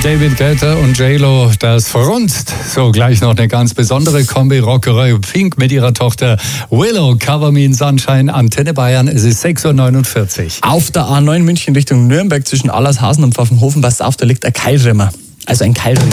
David Guetta und J-Lo, das verrunzt. So, gleich noch eine ganz besondere Kombi-Rockerei. Pink mit ihrer Tochter Willow, Cover Me in Sunshine, Antenne Bayern. Es ist 6.49 Uhr. Auf der A9 München Richtung Nürnberg zwischen Allershausen und Pfaffenhofen, passt auf, da liegt ein Keilriemen. Also ein Keilriemen.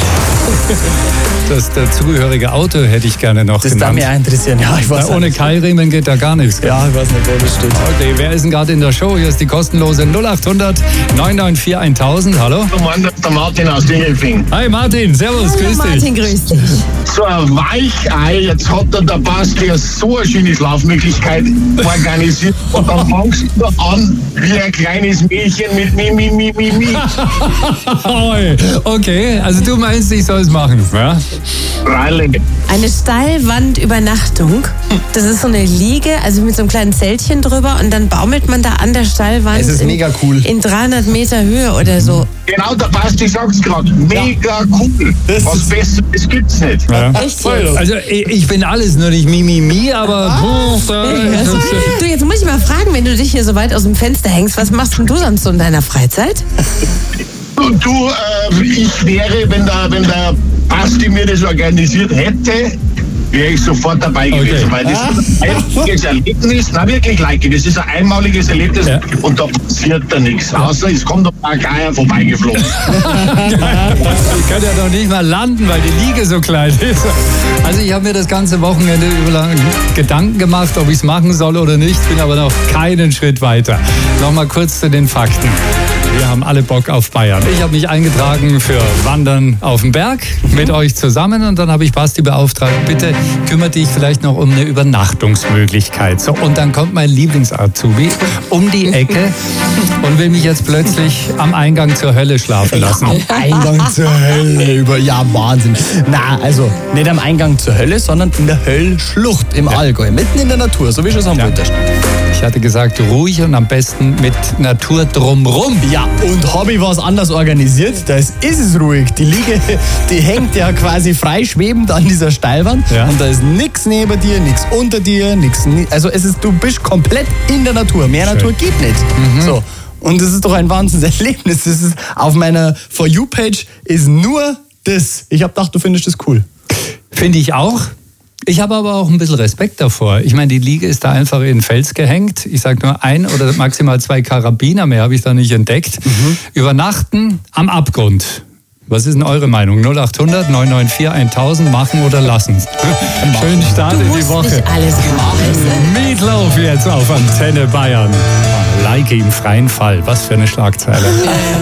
Das dazugehörige Auto hätte ich gerne noch Das genannt. darf mich auch interessieren. Ja, ich weiß Ohne Keilriemen geht da gar nichts. Ja, ich weiß nicht, wo das steht. Okay, wer ist denn gerade in der Show? Hier ist die kostenlose 0800 994 1000. Hallo? Der Martin aus Dingelfing. Hi Martin, servus, Hallo grüß Martin, dich. grüß dich. So ein Weichei, jetzt hat der Basti so eine schöne Schlafmöglichkeit organisiert und dann fangst du an wie ein kleines Mädchen mit Mi. Okay, also du meinst, ich soll es machen, ja? Freilich. Eine Stallwandübernachtung. Das ist so eine Liege, also mit so einem kleinen Zeltchen drüber und dann baumelt man da an der Stallwand. Es ist mega cool. In 300 Meter Höhe oder so. Genau, der Basti sagt's gerade. Mega cool. Was Besseres gibt's nicht. Ja. Echt jetzt? Also ich bin alles, nur nicht Mi, aber... Du, jetzt muss ich mal fragen, wenn du dich hier so weit aus dem Fenster hängst, was machst denn du sonst so in deiner Freizeit? Du, ich wäre, wenn der Basti mir das organisiert hätte, wäre ich sofort dabei gewesen, weil das ist ein einmaliges Erlebnis, na wirklich, Leike, das ist ein einmaliges Erlebnis und da passiert da nichts, außer es kommt ein Geier vorbeigeflogen. Ich kann ja noch nicht mal landen, weil die Liege so klein ist. Also ich habe mir das ganze Wochenende über Gedanken gemacht, ob ich es machen soll oder nicht, bin aber noch keinen Schritt weiter. Nochmal kurz zu den Fakten. Wir haben alle Bock auf Bayern. Ich habe mich eingetragen für Wandern auf dem Berg mit euch zusammen und dann habe ich Basti beauftragt, bitte kümmere dich vielleicht noch um eine Übernachtungsmöglichkeit. So, und dann kommt mein Lieblings-Azubi um die Ecke und will mich jetzt plötzlich am Eingang zur Hölle schlafen lassen. Eingang zur Hölle. Ja, Wahnsinn. Na, also nicht am Eingang zur Hölle, sondern in der Höllschlucht im Allgäu. Mitten in der Natur, so wie schon am Wolltest. Ich hatte gesagt, ruhig und am besten mit Natur drumrum. Ja, und habe ich was anders organisiert, da ist es ruhig. Die Liege, die hängt ja quasi frei schwebend an dieser Steilwand und da ist nichts neben dir, nichts unter dir, nichts. Also du bist komplett in der Natur. Mehr Schön. Natur geht nicht. So. Und das ist doch ein Wahnsinnserlebnis. Das ist auf meiner For You-Page ist nur das. Ich habe gedacht, du findest das cool. Finde ich auch. Ich habe aber auch ein bisschen Respekt davor. Ich meine, die Liege ist da einfach in den Fels gehängt. Ich sage nur 1 oder maximal 2 Karabiner, mehr habe ich da nicht entdeckt. Übernachten am Abgrund. Was ist denn eure Meinung? 0800 994 1000, machen oder lassen? Schönen Start Du in die musst Woche. nicht alles machen. Meatloaf jetzt auf Antenne Bayern. Like im freien Fall. Was für eine Schlagzeile.